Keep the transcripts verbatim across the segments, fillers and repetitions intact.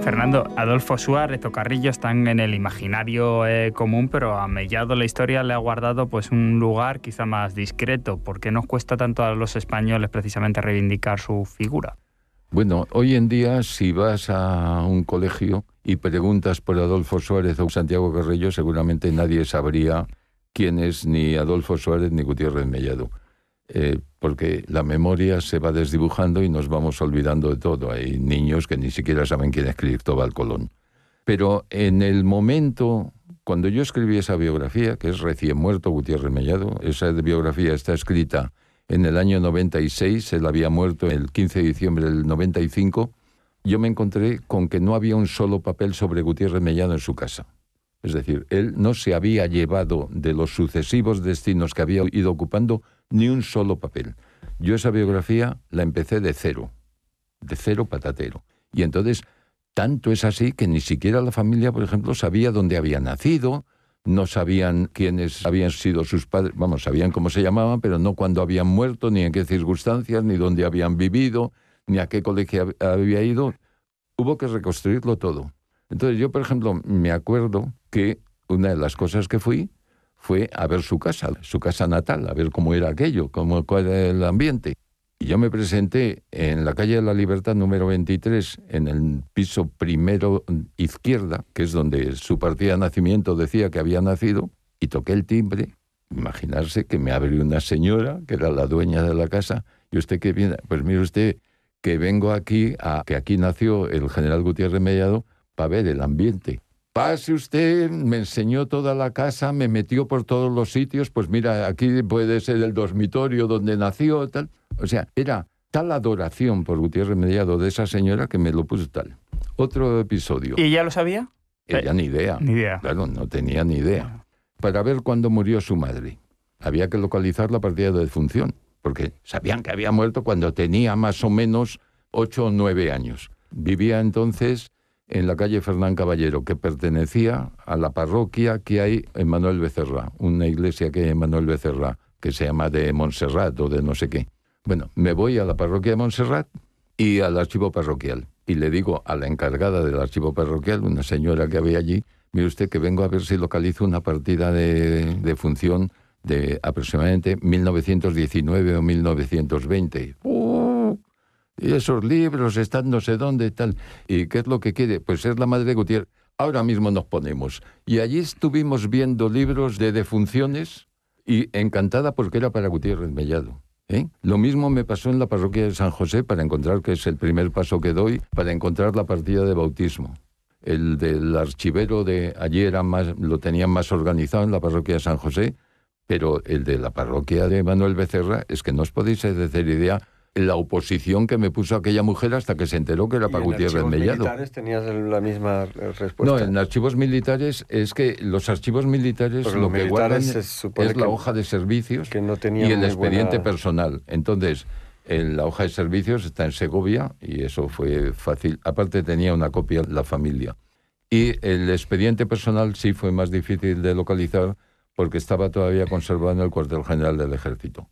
Fernando, Adolfo Suárez o Carrillo están en el imaginario eh, común, pero a Mellado la historia le ha guardado pues un lugar quizá más discreto. ¿Por qué nos cuesta tanto a los españoles precisamente reivindicar su figura? Bueno, hoy en día si vas a un colegio y preguntas por Adolfo Suárez o Santiago Carrillo, seguramente nadie sabría quién es ni Adolfo Suárez ni Gutiérrez Mellado. Eh, porque la memoria se va desdibujando y nos vamos olvidando de todo. Hay niños que ni siquiera saben quién es Cristóbal Colón. Pero en el momento, cuando yo escribí esa biografía, que es recién muerto Gutiérrez Mellado, esa biografía está escrita en el año noventa y seis, él había muerto el quince de diciembre del noventa y cinco, yo me encontré con que no había un solo papel sobre Gutiérrez Mellado en su casa. Es decir, él no se había llevado de los sucesivos destinos que había ido ocupando ni un solo papel. Yo esa biografía la empecé de cero, de cero patatero. Y entonces, tanto es así que ni siquiera la familia, por ejemplo, sabía dónde había nacido, no sabían quiénes habían sido sus padres, vamos, sabían cómo se llamaban, pero no cuándo habían muerto, ni en qué circunstancias, ni dónde habían vivido, ni a qué colegio había ido. Hubo que reconstruirlo todo. Entonces yo, por ejemplo, me acuerdo que una de las cosas que fui fue a ver su casa, su casa natal, a ver cómo era aquello, cómo cuál era el ambiente. Y yo me presenté en la calle de la Libertad número veintitrés, en el piso primero izquierda, que es donde su partida de nacimiento decía que había nacido, y toqué el timbre. Imaginarse que me abrió una señora, que era la dueña de la casa, y usted que viene, pues mire usted que vengo aquí, a que aquí nació el general Gutiérrez Mellado, para ver el ambiente. Pase usted, me enseñó toda la casa, me metió por todos los sitios, pues mira, aquí puede ser el dormitorio donde nació, tal. O sea, era tal adoración por Gutiérrez Mellado de esa señora que me lo puso tal. Otro episodio. ¿Y ella lo sabía? Ella ni idea. Ni idea. Claro, no tenía ni idea. Para ver cuándo murió su madre. Había que localizar la partida de defunción, porque sabían que había muerto cuando tenía más o menos ocho o nueve años. Vivía entonces en la calle Fernán Caballero, que pertenecía a la parroquia que hay en Manuel Becerra, una iglesia que hay en Manuel Becerra, que se llama de Montserrat o de no sé qué. Bueno, me voy a la parroquia de Montserrat y al archivo parroquial. Y le digo a la encargada del archivo parroquial, una señora que había allí, mire usted que vengo a ver si localizo una partida de, de función de aproximadamente mil novecientos diecinueve o mil novecientos veinte. ¡Uh! Y esos libros están no sé dónde y tal. ¿Y qué es lo que quiere? Pues es la madre de Gutiérrez. Ahora mismo nos ponemos. Y allí estuvimos viendo libros de defunciones y encantada porque era para Gutiérrez Mellado. ¿Eh? Lo mismo me pasó en la parroquia de San José para encontrar, que es el primer paso que doy, para encontrar la partida de bautismo. El del archivero de allí era más, lo tenían más organizado en la parroquia de San José, pero el de la parroquia de Manuel Becerra, es que no os podéis hacer idea la oposición que me puso aquella mujer hasta que se enteró que era para Gutiérrez Mellado. ¿En archivos militares tenías la misma respuesta? No, en archivos militares es que los archivos militares Porque lo los que guardan es es la hoja de servicios que no y el expediente buena... personal. Entonces, en la hoja de servicios está en Segovia y eso fue fácil. Aparte tenía una copia la familia. Y el expediente personal sí fue más difícil de localizar porque estaba todavía conservado en el cuartel general del Ejército.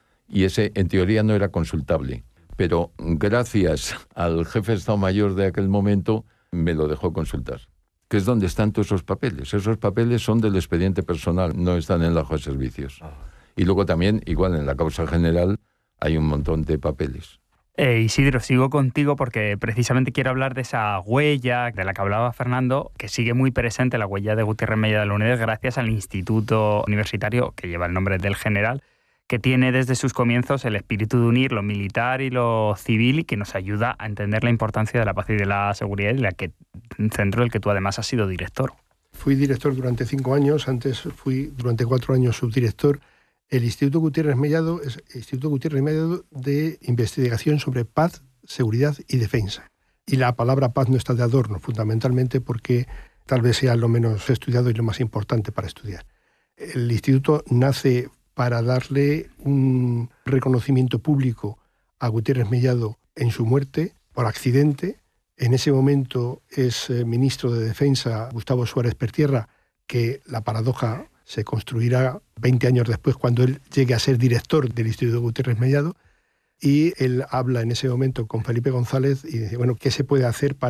Y ese, en teoría, no era consultable. Pero gracias al jefe de Estado Mayor de aquel momento, me lo dejó consultar. Que es donde están todos esos papeles. Esos papeles son del expediente personal, no están en la hoja de servicios. Y luego también, igual en la causa general, hay un montón de papeles. Eh, Isidro, sigo contigo porque precisamente quiero hablar de esa huella de la que hablaba Fernando, que sigue muy presente, la huella de Gutiérrez Mellado de la UNED, gracias al instituto universitario que lleva el nombre del general, que tiene desde sus comienzos el espíritu de unir lo militar y lo civil y que nos ayuda a entender la importancia de la paz y de la seguridad, y la que, un centro del que tú además has sido director. Fui director durante cinco años, antes fui durante cuatro años subdirector. El Instituto Gutiérrez Mellado es el Instituto Gutiérrez Mellado de investigación sobre paz, seguridad y defensa. Y la palabra paz no está de adorno, fundamentalmente porque tal vez sea lo menos estudiado y lo más importante para estudiar. El instituto nace para darle un reconocimiento público a Gutiérrez Mellado en su muerte por accidente. En ese momento es eh, ministro de Defensa Gustavo Suárez Pertierra, que la paradoja se construirá veinte años después cuando él llegue a ser director del Instituto Gutiérrez Mellado, y él habla en ese momento con Felipe González y dice, bueno, ¿qué se puede hacer para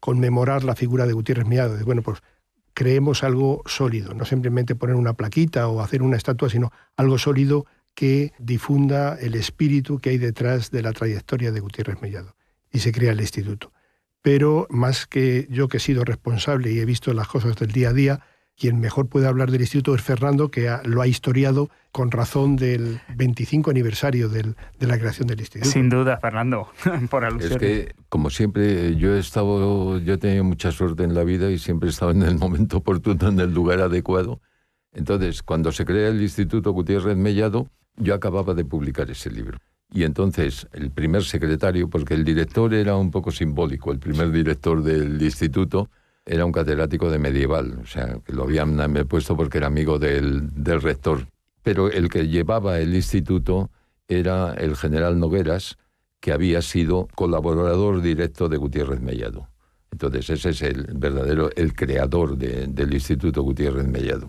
conmemorar la figura de Gutiérrez Mellado. De, bueno, pues creemos algo sólido, no simplemente poner una plaquita o hacer una estatua, sino algo sólido que difunda el espíritu que hay detrás de la trayectoria de Gutiérrez Mellado. Y se crea el instituto. Pero más que yo, que he sido responsable y he visto las cosas del día a día, quien mejor puede hablar del instituto es Fernando, que ha, lo ha historiado con razón del veinticinco aniversario del, de la creación del instituto. Sin duda, Fernando, por alusión. Es que, como siempre, yo he estado, yo he tenido mucha suerte en la vida y siempre he estado en el momento oportuno, en el lugar adecuado. Entonces, cuando se crea el Instituto Gutiérrez Mellado, yo acababa de publicar ese libro. Y entonces, el primer secretario, porque el director era un poco simbólico, el primer director del instituto era un catedrático de medieval, o sea, que lo habían puesto porque era amigo del, del rector. Pero el que llevaba el instituto era el general Nogueras, que había sido colaborador directo de Gutiérrez Mellado. Entonces, ese es el verdadero, el creador de, del Instituto Gutiérrez Mellado.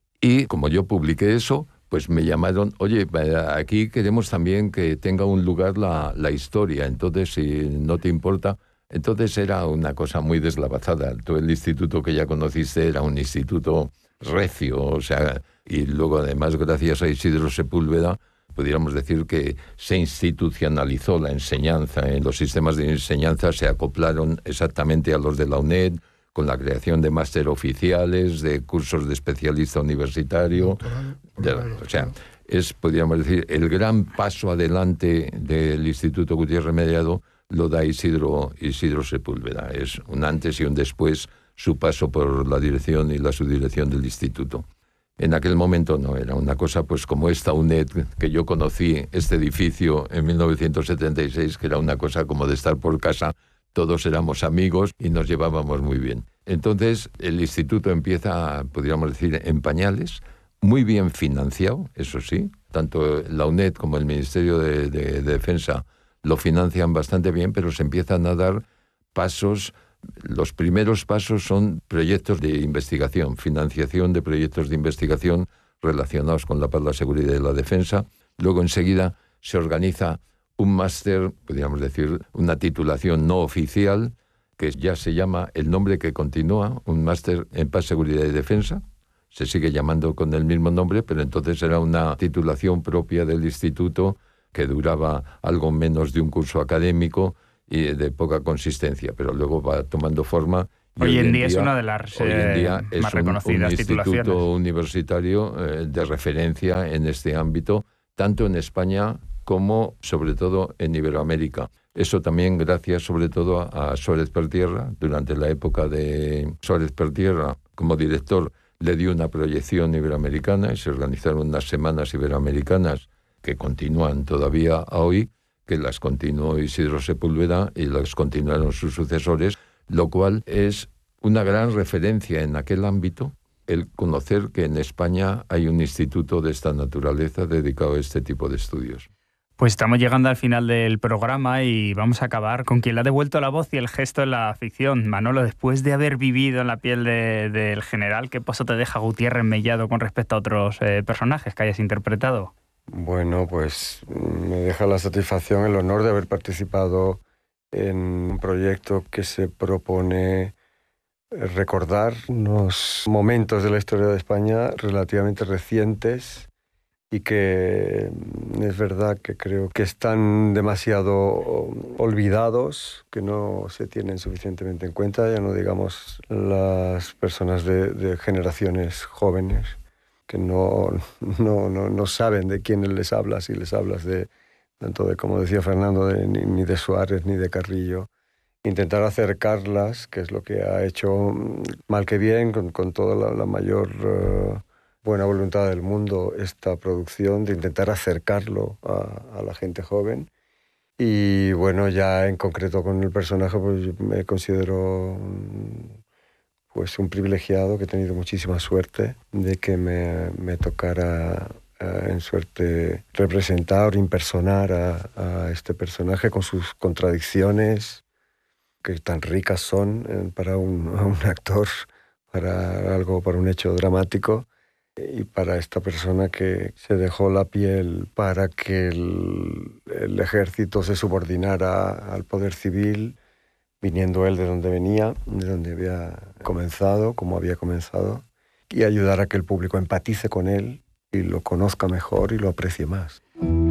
Y como yo publiqué eso, pues me llamaron, oye, aquí queremos también que tenga un lugar la, la historia, entonces si no te importa. Entonces era una cosa muy deslavazada. Todo el instituto que ya conociste era un instituto recio, o sea, y luego además gracias a Isidro Sepúlveda, pudiéramos decir que se institucionalizó la enseñanza. En los sistemas de enseñanza se acoplaron exactamente a los de la UNED, con la creación de máster oficiales, de cursos de especialista universitario. De, o sea, es, podríamos decir, el gran paso adelante del Instituto Gutiérrez Mellado lo da Isidro, Isidro Sepúlveda. Es un antes y un después su paso por la dirección y la subdirección del instituto. En aquel momento no, era una cosa pues como esta UNED, que yo conocí este edificio en mil novecientos setenta y seis, que era una cosa como de estar por casa. Todos éramos amigos y nos llevábamos muy bien. Entonces, el instituto empieza, podríamos decir, en pañales, muy bien financiado, eso sí. Tanto la UNED como el Ministerio de, de, de Defensa lo financian bastante bien, pero se empiezan a dar pasos. Los primeros pasos son proyectos de investigación, financiación de proyectos de investigación relacionados con la paz, la seguridad y la defensa. Luego, enseguida, se organiza un máster, podríamos decir, una titulación no oficial, que ya se llama, el nombre que continúa, un máster en paz, seguridad y defensa. Se sigue llamando con el mismo nombre, pero entonces era una titulación propia del instituto que duraba algo menos de un curso académico y de poca consistencia, pero luego va tomando forma. Y hoy, hoy en día, día es una de las hoy en día eh, más es un, reconocidas un titulaciones. instituto universitario eh, de referencia en este ámbito, tanto en España como, sobre todo, en Iberoamérica. Eso también gracias, sobre todo, a Suárez Pertierra. Durante la época de Suárez Pertierra, como director, le dio una proyección iberoamericana y se organizaron unas semanas iberoamericanas que continúan todavía hoy, que las continuó Isidro Sepúlveda y las continuaron sus sucesores, lo cual es una gran referencia en aquel ámbito, el conocer que en España hay un instituto de esta naturaleza dedicado a este tipo de estudios. Pues estamos llegando al final del programa y vamos a acabar con quien le ha devuelto la voz y el gesto en la ficción. Manolo, después de haber vivido en la piel de, del general, ¿qué pozo te deja Gutiérrez Mellado con respecto a otros eh, personajes que hayas interpretado? Bueno, pues me deja la satisfacción, el honor de haber participado en un proyecto que se propone recordar unos momentos de la historia de España relativamente recientes y que es verdad que creo que están demasiado olvidados, que no se tienen suficientemente en cuenta, ya no digamos las personas de, de generaciones jóvenes, que no, no, no, no saben de quién les hablas, si les hablas de, tanto de, como decía Fernando, de, ni, ni de Suárez ni de Carrillo. Intentar acercarlas, que es lo que ha hecho mal que bien, con, con toda la, la mayor uh, buena voluntad del mundo, esta producción, de intentar acercarlo a, a la gente joven. Y bueno, ya en concreto con el personaje, pues yo me considero pues un privilegiado, que he tenido muchísima suerte de que me, me tocara uh, en suerte representar o impersonar a, a este personaje con sus contradicciones, que tan ricas son eh, para un, un actor, para algo, para un hecho dramático, y para esta persona que se dejó la piel para que el, el ejército se subordinara al poder civil, viniendo él de donde venía, de donde había comenzado, como había comenzado, y ayudar a que el público empatice con él y lo conozca mejor y lo aprecie más.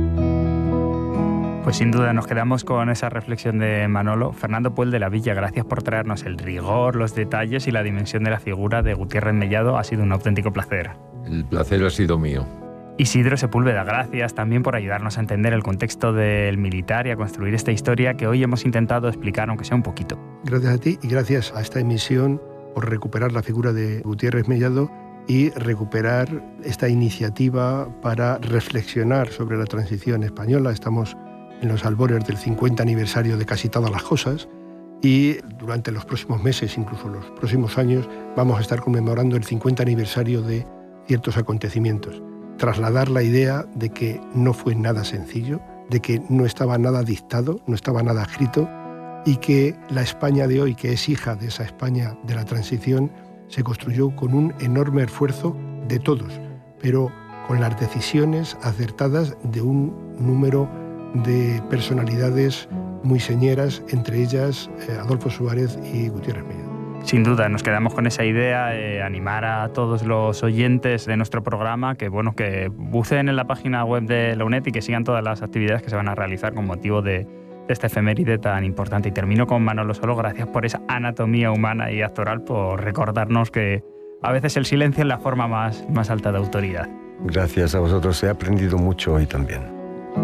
Pues sin duda nos quedamos con esa reflexión de Manolo. Fernando Puel de la Villa, gracias por traernos el rigor, los detalles y la dimensión de la figura de Gutiérrez Mellado. Ha sido un auténtico placer. El placer ha sido mío. Isidro Sepúlveda, gracias también por ayudarnos a entender el contexto del militar y a construir esta historia que hoy hemos intentado explicar, aunque sea un poquito. Gracias a ti y gracias a esta emisión por recuperar la figura de Gutiérrez Mellado y recuperar esta iniciativa para reflexionar sobre la transición española. Estamos en los albores del cincuenta aniversario de casi todas las cosas y durante los próximos meses, incluso los próximos años, vamos a estar conmemorando el cincuenta aniversario de ciertos acontecimientos. Trasladar la idea de que no fue nada sencillo, de que no estaba nada dictado, no estaba nada escrito y que la España de hoy, que es hija de esa España de la transición, se construyó con un enorme esfuerzo de todos, pero con las decisiones acertadas de un número de personalidades muy señeras, entre ellas eh, Adolfo Suárez y Gutiérrez Mellado. Sin duda, nos quedamos con esa idea de animar a todos los oyentes de nuestro programa que, bueno, que buceen en la página web de la UNED y que sigan todas las actividades que se van a realizar con motivo de, de esta efeméride tan importante. Y termino con Manolo Solo. Gracias por esa anatomía humana y actoral, por recordarnos que a veces el silencio es la forma más, más alta de autoridad. Gracias a vosotros. He aprendido mucho hoy también.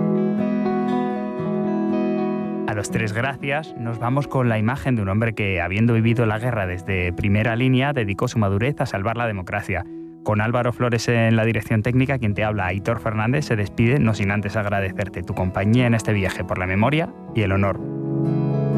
A los tres gracias, nos vamos con la imagen de un hombre que, habiendo vivido la guerra desde primera línea, dedicó su madurez a salvar la democracia. Con Álvaro Flores en la dirección técnica, quien te habla, Aitor Fernández, se despide, no sin antes agradecerte tu compañía en este viaje por la memoria y el honor.